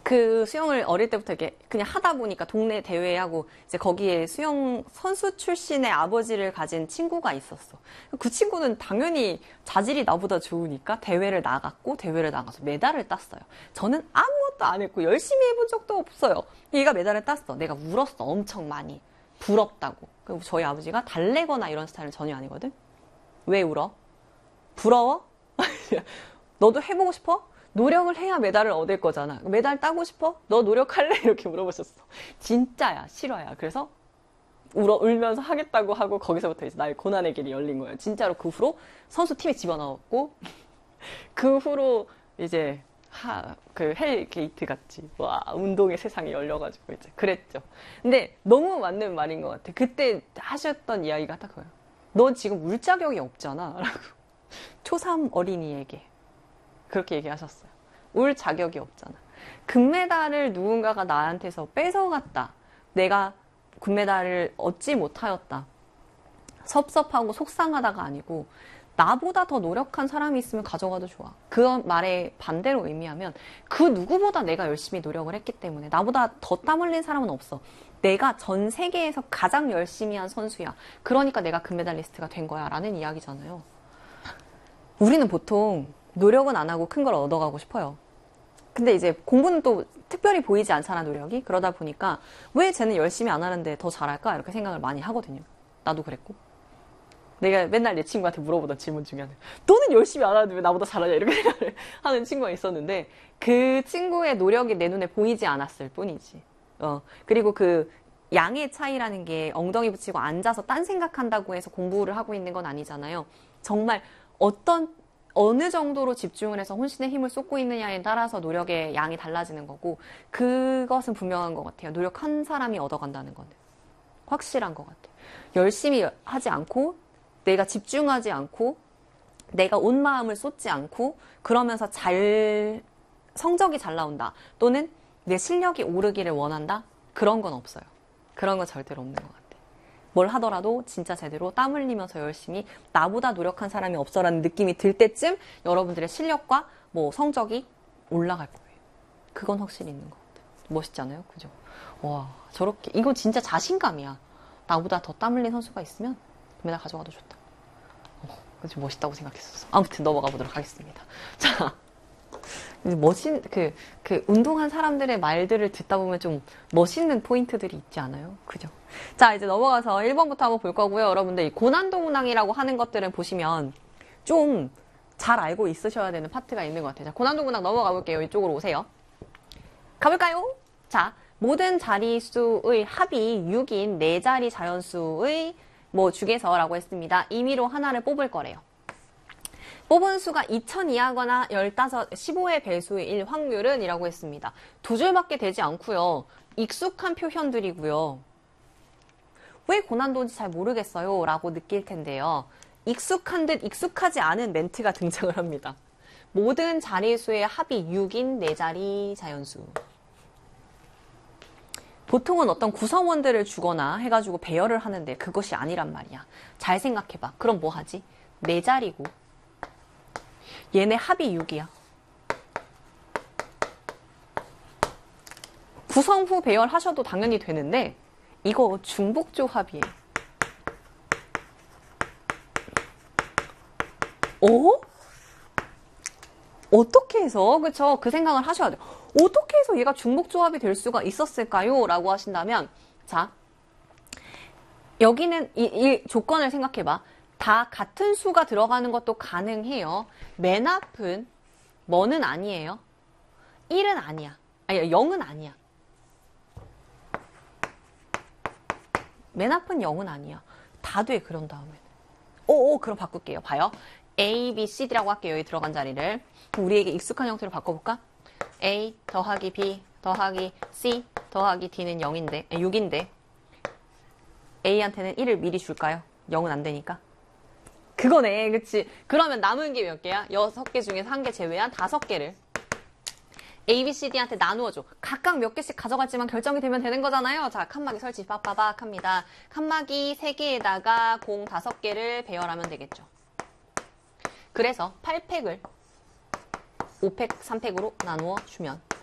그 수영을 어릴 때부터 이렇게 그냥 하다 보니까 동네 대회하고 이제 거기에 수영 선수 출신의 아버지를 가진 친구가 있었어. 그 친구는 당연히 자질이 나보다 좋으니까 대회를 나갔고 대회를 나가서 메달을 땄어요. 저는 아무것도 안 했고 열심히 해본 적도 없어요. 얘가 메달을 땄어. 내가 울었어. 엄청 많이. 부럽다고. 그리고 저희 아버지가 달래거나 이런 스타일은 전혀 아니거든. 왜 울어? 부러워? 너도 해보고 싶어? 노력을 해야 메달을 얻을 거잖아. 메달 따고 싶어? 너 노력할래? 이렇게 물어보셨어. 진짜야, 실화야. 그래서 울면서 하겠다고 하고 거기서부터 이제 나의 고난의 길이 열린 거예요. 진짜로 그 후로 선수팀에 집어넣었고 그 후로 이제 그 헬게이트 같이 와 운동의 세상이 열려가지고 이제 그랬죠. 근데 너무 맞는 말인 것 같아. 그때 하셨던 이야기가 딱 그거예요. 넌 지금 울 자격이 없잖아 라고. 초3 어린이에게 그렇게 얘기하셨어요. 울 자격이 없잖아. 금메달을 누군가가 나한테서 뺏어갔다. 내가 금메달을 얻지 못하였다. 섭섭하고 속상하다가 아니고 나보다 더 노력한 사람이 있으면 가져가도 좋아. 그 말의 반대로 의미하면 그 누구보다 내가 열심히 노력을 했기 때문에 나보다 더 땀 흘린 사람은 없어. 내가 전 세계에서 가장 열심히 한 선수야. 그러니까 내가 금메달리스트가 된 거야 라는 이야기잖아요. 우리는 보통 노력은 안 하고 큰 걸 얻어가고 싶어요. 근데 이제 공부는 또 특별히 보이지 않잖아, 노력이. 그러다 보니까 왜 쟤는 열심히 안 하는데 더 잘할까? 이렇게 생각을 많이 하거든요. 나도 그랬고. 내가 맨날 내 친구한테 물어보던 질문 중에 하나. 너는 열심히 안 하는데 왜 나보다 잘하냐? 이렇게 생각을 하는 친구가 있었는데 그 친구의 노력이 내 눈에 보이지 않았을 뿐이지. 그리고 그 양의 차이라는 게 엉덩이 붙이고 앉아서 딴 생각한다고 해서 공부를 하고 있는 건 아니잖아요. 정말 어느 정도로 집중을 해서 혼신의 힘을 쏟고 있느냐에 따라서 노력의 양이 달라지는 거고 그것은 분명한 것 같아요. 노력한 사람이 얻어간다는 거는. 확실한 것 같아요. 열심히 하지 않고 내가 집중하지 않고 내가 온 마음을 쏟지 않고 그러면서 성적이 잘 나온다. 또는 내 실력이 오르기를 원한다. 그런 건 없어요. 그런 건 절대로 없는 것 같아요. 뭘 하더라도 진짜 제대로 땀 흘리면서 열심히 나보다 노력한 사람이 없어라는 느낌이 들 때쯤 여러분들의 실력과 뭐 성적이 올라갈 거예요. 그건 확실히 있는 것 같아요. 멋있지 않아요? 그죠? 와, 저렇게 이건 진짜 자신감이야. 나보다 더 땀 흘린 선수가 있으면 금메달 가져가도 좋다. 그래서 멋있다고 생각했었어. 아무튼 넘어가 보도록 하겠습니다. 자, 운동한 사람들의 말들을 듣다 보면 좀 멋있는 포인트들이 있지 않아요? 그죠? 자, 이제 넘어가서 1번부터 한번 볼 거고요. 여러분들 이 고난도 문항이라고 하는 것들은 보시면 좀 잘 알고 있으셔야 되는 파트가 있는 것 같아요. 자, 고난도 문항 넘어가 볼게요. 이쪽으로 오세요. 가볼까요? 자, 모든 자리수의 합이 6인 4자리 자연수의 중에서라고 했습니다. 임의로 하나를 뽑을 거래요. 뽑은 수가 2000 이하거나 15의 배수의 1 확률은 이라고 했습니다. 두 줄밖에 되지 않고요. 익숙한 표현들이고요. 왜 고난도인지 잘 모르겠어요 라고 느낄 텐데요. 익숙한 듯 익숙하지 않은 멘트가 등장을 합니다. 모든 자리수의 합이 6인 4자리 자연수. 보통은 어떤 구성원들을 주거나 해가지고 배열을 하는데 그것이 아니란 말이야. 잘 생각해봐. 그럼 뭐 하지? 4자리고 얘네 합이 6이야. 구성 후 배열하셔도 당연히 되는데 이거 중복조합이에요. 어떻게 해서? 그쵸? 그 생각을 하셔야 돼요. 어떻게 해서 얘가 중복조합이 될 수가 있었을까요? 라고 하신다면 자, 여기는 이 조건을 생각해봐. 다 같은 수가 들어가는 것도 가능해요. 맨 앞은 뭐는 아니에요. 1은 아니야. 아니 0은 아니야. 맨 앞은 0은 아니야. 다 돼, 그런 다음에는. 그럼 바꿀게요. 봐요. A, B, C, D라고 할게요. 여기 들어간 자리를. 우리에게 익숙한 형태로 바꿔볼까? A 더하기 B 더하기 C 더하기 D는 6인데 A한테는 1을 미리 줄까요? 0은 안 되니까. 그거네, 그치? 그러면 남은 게 몇 개야? 6개 중에서 1개 제외한 5개를 A, B, C, D한테 나누어줘. 각각 몇 개씩 가져갔지만 결정이 되면 되는 거잖아요. 자, 칸막이 설치 빡빡빡 합니다. 칸막이 3개에다가 공 5개를 배열하면 되겠죠. 그래서 8팩을 5팩, 3팩으로 나누어 주면